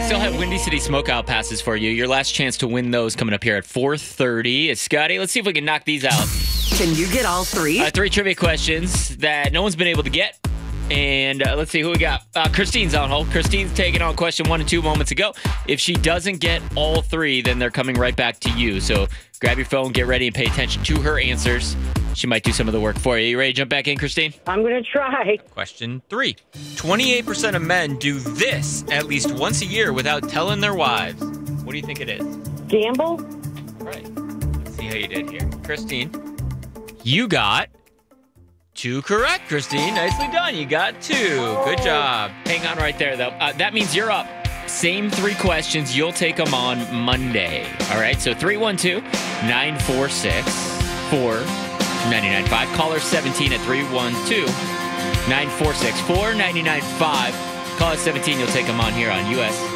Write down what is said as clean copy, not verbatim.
still have Windy City Smokeout passes for you. Your last chance to win those coming up here at 4:30. It's Scotty. Let's see if we can knock these out. Can you get all three? 3 trivia questions that no one's been able to get. And let's see who we got. Christine's on hold. Christine's taking on question 1 and 2 moments ago. If she doesn't get all 3, then they're coming right back to you. So grab your phone, get ready, and pay attention to her answers. She might do some of the work for you. You ready to jump back in, Christine? I'm going to try. Question 3. 28% of men do this at least once a year without telling their wives. What do you think it is? Gamble? All right. Let's see how you did here. Christine, you got 2 correct, Christine. Nicely done. You got 2. Good job. Hang on right there, though. That means you're up. Same 3 questions. You'll take them on Monday. All right? So 312-946-4995. Caller 17 at 312-946-4995. Caller 17. You'll take them on here on US